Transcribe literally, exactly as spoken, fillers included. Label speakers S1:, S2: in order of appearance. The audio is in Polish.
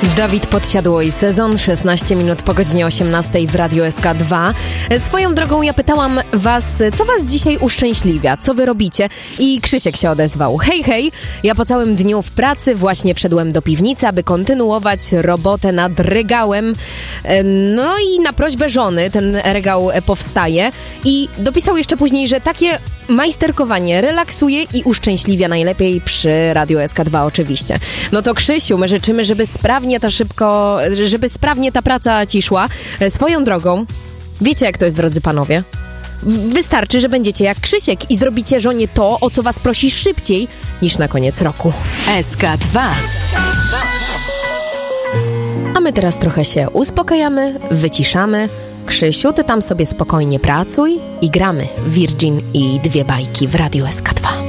S1: Dawid Podsiadło i Sezon, szesnaście minut po godzinie osiemnastej w Radiu S K dwa. Swoją drogą ja pytałam was, co was dzisiaj uszczęśliwia, co wy robicie? I Krzysiek się odezwał. Hej, hej, ja po całym dniu w pracy właśnie wszedłem do piwnicy, aby kontynuować robotę nad regałem. No i na prośbę żony ten regał powstaje. I dopisał jeszcze później, że takie majsterkowanie relaksuje i uszczęśliwia najlepiej przy Radiu S K dwa oczywiście. No to Krzysiu, my życzymy, żeby sprawnie ta szybko, żeby sprawnie ta praca ci szła. Swoją drogą, wiecie jak to jest, drodzy panowie? Wystarczy, że będziecie jak Krzysiek i zrobicie żonie to, o co was prosi szybciej niż na koniec roku.
S2: S K dwa.
S1: A my teraz trochę się uspokajamy, wyciszamy. Krzysiu, ty tam sobie spokojnie pracuj i gramy Virgin i dwie bajki w Radiu S K dwa.